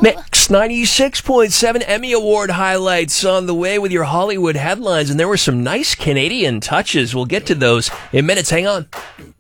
Mix 96.7 Emmy Award highlights on the way with your Hollywood headlines, and there were some nice Canadian touches. We'll get to those in minutes. Hang on.